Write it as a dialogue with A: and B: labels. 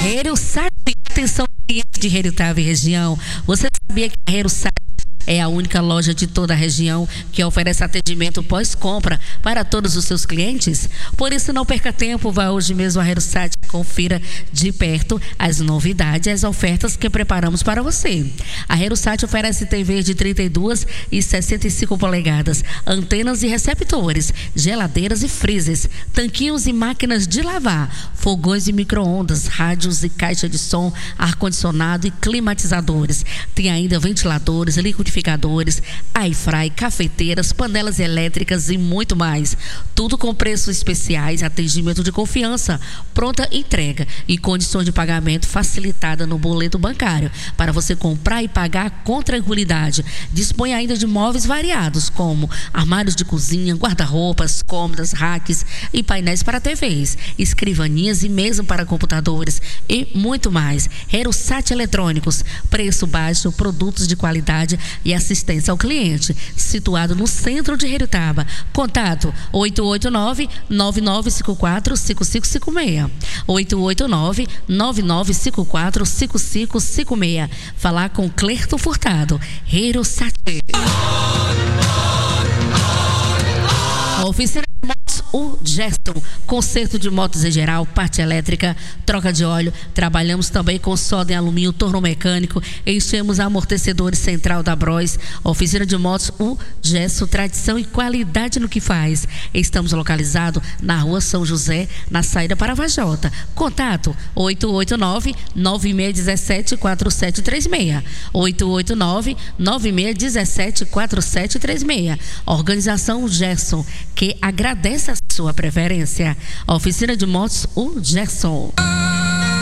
A: Rerussat, atenção clientes de Heritava e região. Você sabia que a Rerussat é a única loja de toda a região que oferece atendimento pós-compra para todos os seus clientes? Por isso, não perca tempo, vá hoje mesmo à Rerussat e confira de perto as novidades e as ofertas que preparamos para você. A Rerussat oferece TV de 32 e 65 polegadas, antenas e receptores, geladeiras e freezers, tanquinhos e máquinas de lavar, fogões e micro-ondas, rádios e caixa de som, ar-condicionado e climatizadores. Tem ainda ventiladores, liquidificadores, air-fry, cafeteiras, panelas elétricas e muito mais. Tudo com preços especiais, atendimento de confiança, pronta entrega e condições de pagamento facilitada no boleto bancário para você comprar e pagar com tranquilidade. Dispõe ainda de móveis variados como armários de cozinha, guarda-roupas, cômodas, racks e painéis para TVs, escrivaninhas e mesa para computadores e muito mais. Rerussat Eletrônicos, preço baixo, produtos de qualidade e assistência ao cliente, situado no centro de Heritava. Contato 889-9954-5556. 889-9954-5556. Falar com Clerto Furtado. Rerussat. Oficina de Motos, o Gerson. Conserto de motos em geral, parte elétrica, troca de óleo. Trabalhamos também com solda em alumínio, torno mecânico. Enchemos amortecedores central da Bros. Oficina de Motos, o Gerson. Tradição e qualidade no que faz. Estamos localizados na rua São José, na saída para a Vajota. Contato 889-9617-4736. 889-9617-4736. Organização Gerson, que agradece a sua preferência. Oficina de Motos, o Gerson.